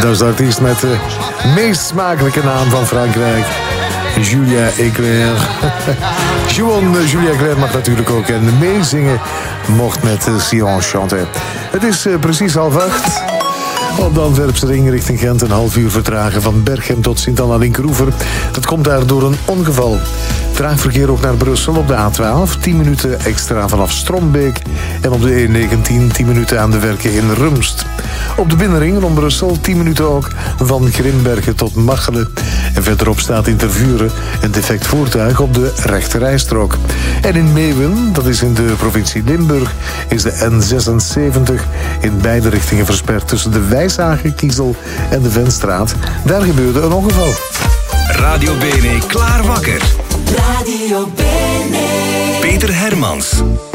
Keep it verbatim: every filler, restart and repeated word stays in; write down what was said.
Dat is de artiest met de meest smakelijke naam van Frankrijk. Julia Eclair. Juan Julia Eclair mag natuurlijk ook en meezingen mocht met Sion Chanter. Het is uh, precies half acht. Op de Antwerpse ring richting Gent een half uur vertragen van Berchem tot Sint-Anna-Linkeroever. Dat komt daar door een ongeval. Traagverkeer ook naar Brussel op de A twaalf. tien minuten extra vanaf Strombeek. En op de E negentien tien minuten aan de werken in Rumst. Op de binnenring rond Brussel tien minuten ook van Grimbergen tot Machelen. En verderop staat in Tervuren een defect voertuig op de rechterrijstrook. En in Meeuwen, dat is in de provincie Limburg, is de N zesenzeventig in beide richtingen versperd tussen de Wijshagen-Kiezel en de Venstraat. Daar gebeurde een ongeval. Radio Bene klaar wakker. Radio Bene. Peter Hermans.